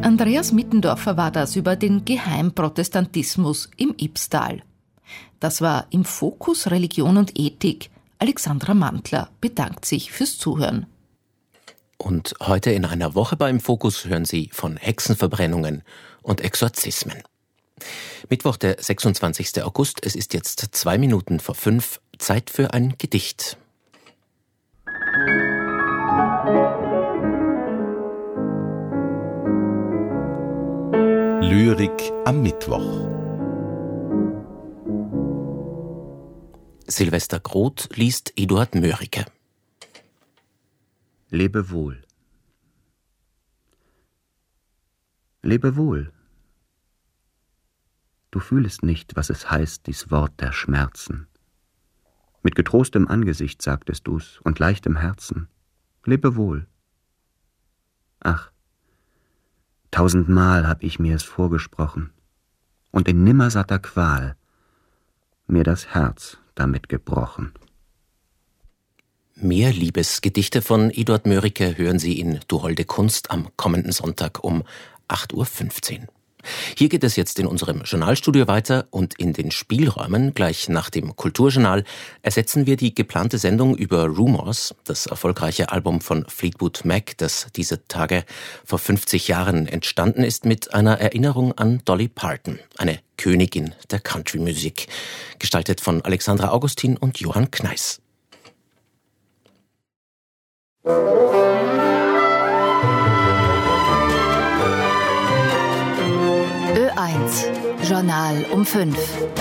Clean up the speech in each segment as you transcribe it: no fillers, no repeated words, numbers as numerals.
Andreas Mittendorfer war das über den Geheimprotestantismus im Ybbstal. Das war im Fokus Religion und Ethik. Alexandra Mantler bedankt sich fürs Zuhören. Und heute in einer Woche beim Fokus hören Sie von Hexenverbrennungen und Exorzismen. Mittwoch, der 26. August, es ist jetzt 2 Minuten vor 5, Zeit für ein Gedicht. Lyrik am Mittwoch. Silvester Groth liest Eduard Mörike. Lebe wohl. Lebe wohl. Du fühlest nicht, was es heißt, dies Wort der Schmerzen. Mit getrostem Angesicht sagtest du's und leichtem Herzen. Lebe wohl. Ach, 1000-mal hab ich mir es vorgesprochen und in nimmersatter Qual mir das Herz damit gebrochen. Mehr Liebesgedichte von Eduard Mörike hören Sie in Du holde Kunst am kommenden Sonntag um 8.15 Uhr. Hier geht es jetzt in unserem Journalstudio weiter und in den Spielräumen, gleich nach dem Kulturjournal, ersetzen wir die geplante Sendung über Rumours, das erfolgreiche Album von Fleetwood Mac, das diese Tage vor 50 Jahren entstanden ist, mit einer Erinnerung an Dolly Parton, eine Königin der Country-Musik, gestaltet von Alexandra Augustin und Johann Kneiss. Ö1 Journal um 5.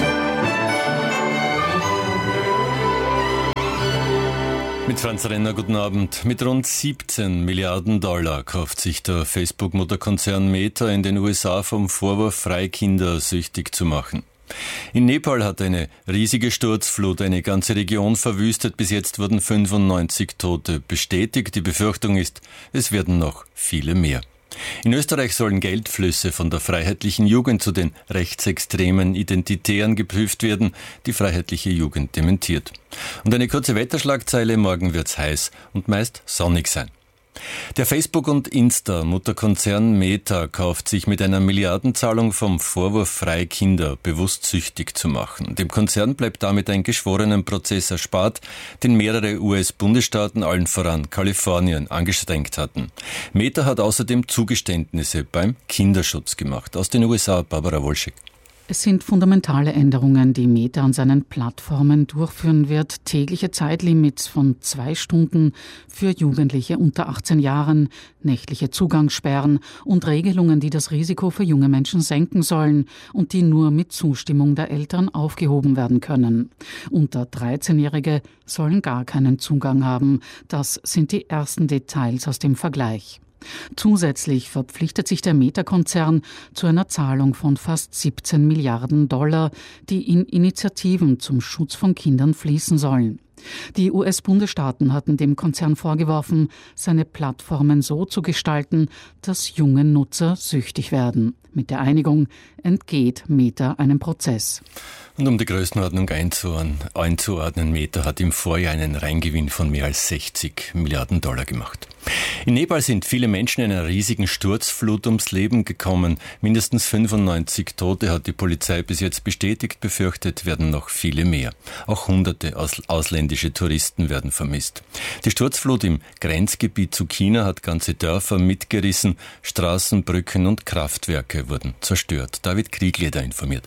Mit Franz Renner, guten Abend. Mit rund 17 Milliarden Dollar kauft sich der Facebook-Mutterkonzern Meta in den USA vom Vorwurf frei, Kinder süchtig zu machen. In Nepal hat eine riesige Sturzflut eine ganze Region verwüstet. Bis jetzt wurden 95 Tote bestätigt. Die Befürchtung ist, es werden noch viele mehr. In Österreich sollen Geldflüsse von der Freiheitlichen Jugend zu den rechtsextremen Identitären geprüft werden. Die Freiheitliche Jugend dementiert. Und eine kurze Wetterschlagzeile: Morgen wird's heiß und meist sonnig sein. Der Facebook- und Insta-Mutterkonzern Meta kauft sich mit einer Milliardenzahlung vom Vorwurf frei, Kinder bewusst süchtig zu machen. Dem Konzern bleibt damit ein Geschworenenprozess erspart, den mehrere US-Bundesstaaten, allen voran Kalifornien, angestrengt hatten. Meta hat außerdem Zugeständnisse beim Kinderschutz gemacht. Aus den USA, Barbara Wolschek. Es sind fundamentale Änderungen, die Meta an seinen Plattformen durchführen wird. Tägliche Zeitlimits von 2 Stunden für Jugendliche unter 18 Jahren, nächtliche Zugangssperren und Regelungen, die das Risiko für junge Menschen senken sollen und die nur mit Zustimmung der Eltern aufgehoben werden können. Unter 13-Jährige sollen gar keinen Zugang haben. Das sind die ersten Details aus dem Vergleich. Zusätzlich verpflichtet sich der Meta-Konzern zu einer Zahlung von fast 17 Milliarden Dollar, die in Initiativen zum Schutz von Kindern fließen sollen. Die US-Bundesstaaten hatten dem Konzern vorgeworfen, seine Plattformen so zu gestalten, dass junge Nutzer süchtig werden. Mit der Einigung entgeht Meta einem Prozess. Und um die Größenordnung einzuordnen, Meta hat im Vorjahr einen Reingewinn von mehr als 60 Milliarden Dollar gemacht. In Nepal sind viele Menschen in einer riesigen Sturzflut ums Leben gekommen. Mindestens 95 Tote hat die Polizei bis jetzt bestätigt. Befürchtet werden noch viele mehr. Auch hunderte ausländische Touristen werden vermisst. Die Sturzflut im Grenzgebiet zu China hat ganze Dörfer mitgerissen. Straßen, Brücken und Kraftwerke wurden zerstört. David Kriegleder informiert.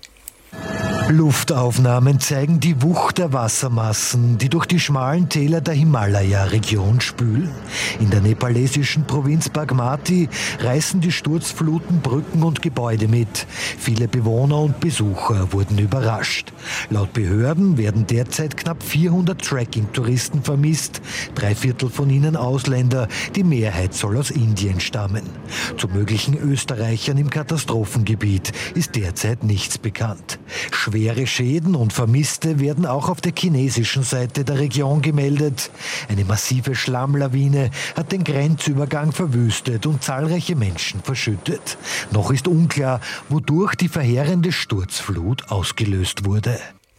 Luftaufnahmen zeigen die Wucht der Wassermassen, die durch die schmalen Täler der Himalaya-Region spülen. In der nepalesischen Provinz Bagmati reißen die Sturzfluten Brücken und Gebäude mit. Viele Bewohner und Besucher wurden überrascht. Laut Behörden werden derzeit knapp 400 Trekking-Touristen vermisst. 3/4 von ihnen Ausländer, die Mehrheit soll aus Indien stammen. Zu möglichen Österreichern im Katastrophengebiet ist derzeit nichts bekannt. Schwere Schäden und Vermisste werden auch auf der chinesischen Seite der Region gemeldet. Eine massive Schlammlawine hat den Grenzübergang verwüstet und zahlreiche Menschen verschüttet. Noch ist unklar, wodurch die verheerende Sturzflut ausgelöst wurde.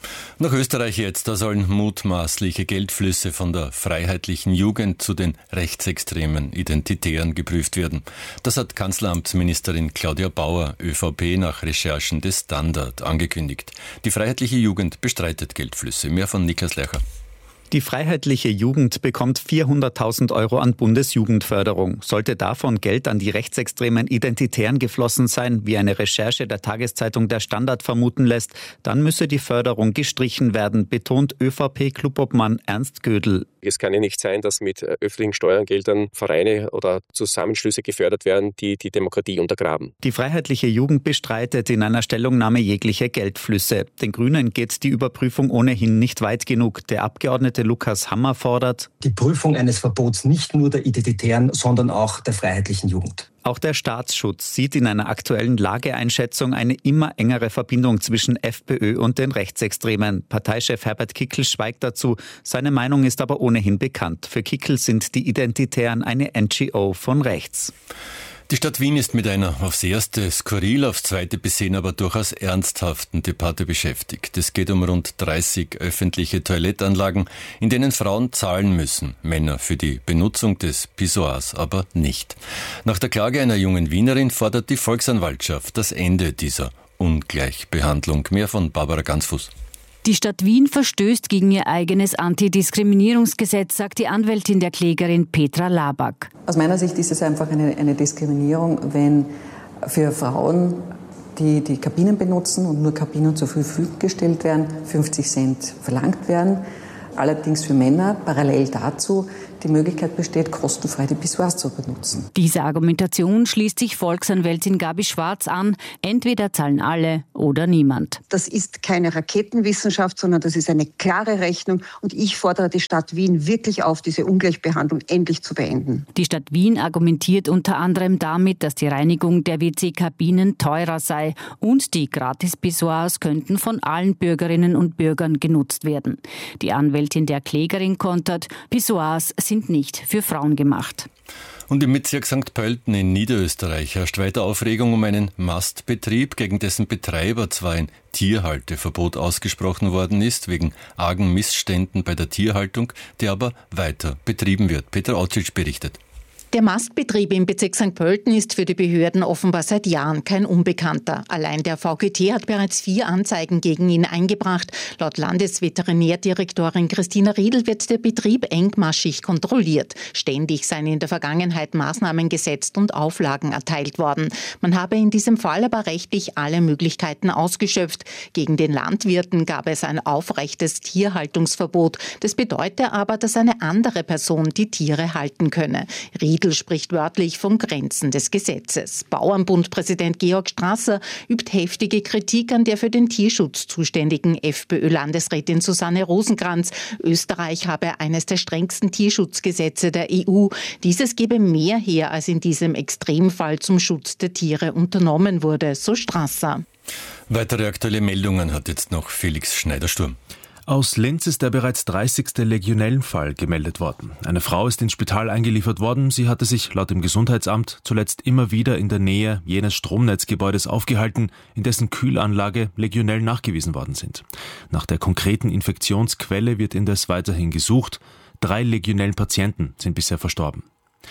Nach Österreich jetzt, da sollen mutmaßliche Geldflüsse von der freiheitlichen Jugend zu den rechtsextremen Identitären geprüft werden. Das hat Kanzleramtsministerin Claudia Bauer, ÖVP, nach Recherchen des Standard angekündigt. Die freiheitliche Jugend bestreitet Geldflüsse. Mehr von Niklas Lercher. Die freiheitliche Jugend bekommt 400.000 € an Bundesjugendförderung. Sollte davon Geld an die rechtsextremen Identitären geflossen sein, wie eine Recherche der Tageszeitung Der Standard vermuten lässt, dann müsse die Förderung gestrichen werden, betont ÖVP-Clubobmann Ernst Gödel. Es kann ja nicht sein, dass mit öffentlichen Steuergeldern Vereine oder Zusammenschlüsse gefördert werden, die die Demokratie untergraben. Die freiheitliche Jugend bestreitet in einer Stellungnahme jegliche Geldflüsse. Den Grünen geht die Überprüfung ohnehin nicht weit genug. Der Abgeordnete Lukas Hammer fordert die Prüfung eines Verbots nicht nur der Identitären, sondern auch der freiheitlichen Jugend. Auch der Staatsschutz sieht in einer aktuellen Lageeinschätzung eine immer engere Verbindung zwischen FPÖ und den Rechtsextremen. Parteichef Herbert Kickl schweigt dazu. Seine Meinung ist aber ohnehin bekannt. Für Kickl sind die Identitären eine NGO von rechts. Die Stadt Wien ist mit einer aufs erste skurril, aufs zweite besehen, aber durchaus ernsthaften Debatte beschäftigt. Es geht um rund 30 öffentliche Toilettanlagen, in denen Frauen zahlen müssen, Männer für die Benutzung des Pissoirs aber nicht. Nach der Klage einer jungen Wienerin fordert die Volksanwaltschaft das Ende dieser Ungleichbehandlung. Mehr von Barbara Gansfuß. Die Stadt Wien verstößt gegen ihr eigenes Antidiskriminierungsgesetz, sagt die Anwältin der Klägerin Petra Laback. Aus meiner Sicht ist es einfach eine Diskriminierung, wenn für Frauen, die die Kabinen benutzen und nur Kabinen zur Verfügung gestellt werden, 50 Cent verlangt werden. Allerdings für Männer parallel dazu die Möglichkeit besteht, kostenfrei die Pissoirs zu benutzen. Diese Argumentation schließt sich Volksanwältin Gabi Schwarz an. Entweder zahlen alle oder niemand. Das ist keine Raketenwissenschaft, sondern das ist eine klare Rechnung. Und ich fordere die Stadt Wien wirklich auf, diese Ungleichbehandlung endlich zu beenden. Die Stadt Wien argumentiert unter anderem damit, dass die Reinigung der WC-Kabinen teurer sei und die Gratis-Pissoirs könnten von allen Bürgerinnen und Bürgern genutzt werden. Die Anwältin der Klägerin kontert, Pissoirs sind nicht für Frauen gemacht. Und im Bezirk St. Pölten in Niederösterreich herrscht weiter Aufregung um einen Mastbetrieb, gegen dessen Betreiber zwar ein Tierhalteverbot ausgesprochen worden ist, wegen argen Missständen bei der Tierhaltung, der aber weiter betrieben wird. Peter Autschitsch berichtet. Der Mastbetrieb im Bezirk St. Pölten ist für die Behörden offenbar seit Jahren kein Unbekannter. Allein der VGT hat bereits 4 Anzeigen gegen ihn eingebracht. Laut Landesveterinärdirektorin Christina Riedl wird der Betrieb engmaschig kontrolliert. Ständig seien in der Vergangenheit Maßnahmen gesetzt und Auflagen erteilt worden. Man habe in diesem Fall aber rechtlich alle Möglichkeiten ausgeschöpft. Gegen den Landwirten gab es ein aufrechtes Tierhaltungsverbot. Das bedeute aber, dass eine andere Person die Tiere halten könne. Riedl spricht wörtlich von Grenzen des Gesetzes. Bauernbundpräsident Georg Strasser übt heftige Kritik an der für den Tierschutz zuständigen FPÖ-Landesrätin Susanne Rosenkranz. Österreich habe eines der strengsten Tierschutzgesetze der EU. Dieses gebe mehr her, als in diesem Extremfall zum Schutz der Tiere unternommen wurde, so Strasser. Weitere aktuelle Meldungen hat jetzt noch Felix Schneider-Sturm. Aus Linz ist der bereits 30. Legionellenfall gemeldet worden. Eine Frau ist ins Spital eingeliefert worden. Sie hatte sich laut dem Gesundheitsamt zuletzt immer wieder in der Nähe jenes Stromnetzgebäudes aufgehalten, in dessen Kühlanlage Legionellen nachgewiesen worden sind. Nach der konkreten Infektionsquelle wird indes weiterhin gesucht. 3 Legionellenpatienten sind bisher verstorben.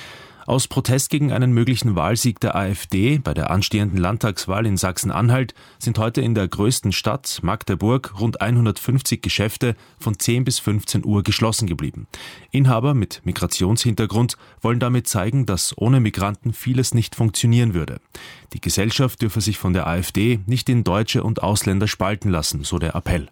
Aus Protest gegen einen möglichen Wahlsieg der AfD bei der anstehenden Landtagswahl in Sachsen-Anhalt sind heute in der größten Stadt, Magdeburg, rund 150 Geschäfte von 10 bis 15 Uhr geschlossen geblieben. Inhaber mit Migrationshintergrund wollen damit zeigen, dass ohne Migranten vieles nicht funktionieren würde. Die Gesellschaft dürfe sich von der AfD nicht in Deutsche und Ausländer spalten lassen, so der Appell.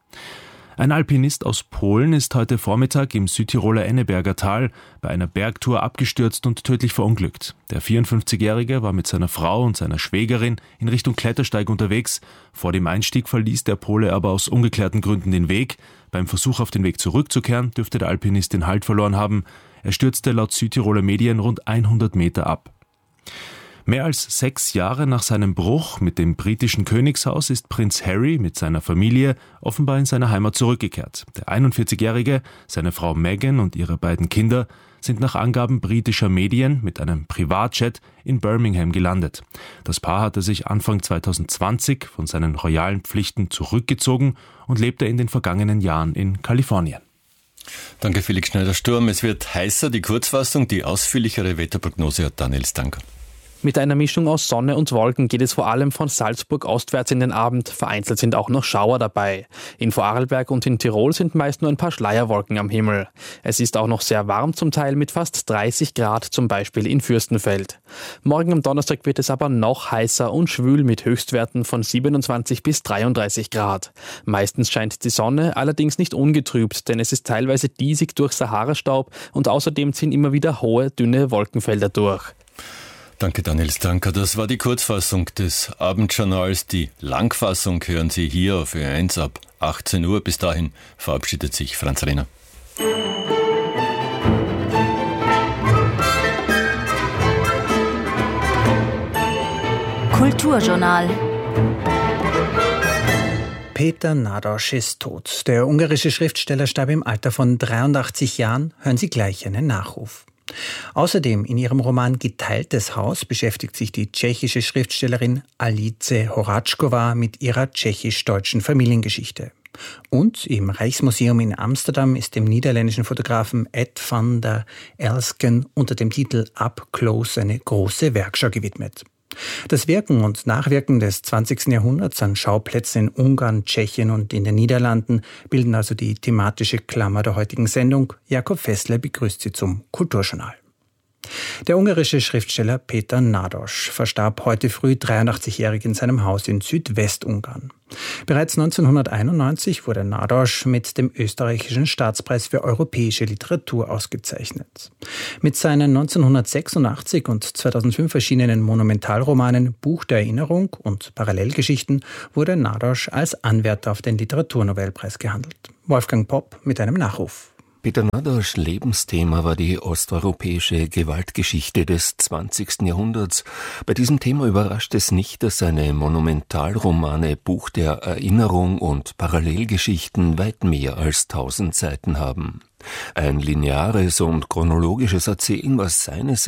Ein Alpinist aus Polen ist heute Vormittag im Südtiroler Enneberger Tal bei einer Bergtour abgestürzt und tödlich verunglückt. Der 54-Jährige war mit seiner Frau und seiner Schwägerin in Richtung Klettersteig unterwegs. Vor dem Einstieg verließ der Pole aber aus ungeklärten Gründen den Weg. Beim Versuch, auf den Weg zurückzukehren, dürfte der Alpinist den Halt verloren haben. Er stürzte laut Südtiroler Medien rund 100 Meter ab. Mehr als 6 Jahre nach seinem Bruch mit dem britischen Königshaus ist Prinz Harry mit seiner Familie offenbar in seine Heimat zurückgekehrt. Der 41-Jährige, seine Frau Meghan und ihre beiden Kinder sind nach Angaben britischer Medien mit einem Privatjet in Birmingham gelandet. Das Paar hatte sich Anfang 2020 von seinen royalen Pflichten zurückgezogen und lebte in den vergangenen Jahren in Kalifornien. Danke, Felix Schneider-Sturm. Es wird heißer, die Kurzfassung, die ausführlichere Wetterprognose hat Daniel Stanker. Mit einer Mischung aus Sonne und Wolken geht es vor allem von Salzburg ostwärts in den Abend. Vereinzelt sind auch noch Schauer dabei. In Vorarlberg und in Tirol sind meist nur ein paar Schleierwolken am Himmel. Es ist auch noch sehr warm zum Teil mit fast 30 Grad, zum Beispiel in Fürstenfeld. Morgen am Donnerstag wird es aber noch heißer und schwül mit Höchstwerten von 27 bis 33 Grad. Meistens scheint die Sonne, allerdings nicht ungetrübt, denn es ist teilweise diesig durch Saharastaub und außerdem ziehen immer wieder hohe, dünne Wolkenfelder durch. Danke, Daniel Stanker. Das war die Kurzfassung des Abendjournals. Die Langfassung hören Sie hier auf Ö1 ab 18 Uhr. Bis dahin verabschiedet sich Franz Renner. Kulturjournal. Peter Nádas ist tot. Der ungarische Schriftsteller starb im Alter von 83 Jahren. Hören Sie gleich einen Nachruf. Außerdem in ihrem Roman Geteiltes Haus beschäftigt sich die tschechische Schriftstellerin Alice Horáčková mit ihrer tschechisch-deutschen Familiengeschichte. Und im Rijksmuseum in Amsterdam ist dem niederländischen Fotografen Ed van der Elsken unter dem Titel Up Close eine große Werkschau gewidmet. Das Wirken und Nachwirken des 20. Jahrhunderts an Schauplätzen in Ungarn, Tschechien und in den Niederlanden bilden also die thematische Klammer der heutigen Sendung. Jakob Fessler begrüßt Sie zum Kulturjournal. Der ungarische Schriftsteller Peter Nádas verstarb heute früh 83-jährig in seinem Haus in Südwestungarn. Bereits 1991 wurde Nádas mit dem österreichischen Staatspreis für europäische Literatur ausgezeichnet. Mit seinen 1986 und 2005 erschienenen Monumentalromanen Buch der Erinnerung und Parallelgeschichten wurde Nádas als Anwärter auf den Literaturnobelpreis gehandelt. Wolfgang Popp mit einem Nachruf. Peter Nádas' Lebensthema war die osteuropäische Gewaltgeschichte des 20. Jahrhunderts. Bei diesem Thema überrascht es nicht, dass seine Monumentalromane Buch der Erinnerung und Parallelgeschichten weit mehr als 1000 Seiten haben. Ein lineares und chronologisches Erzählen, was seines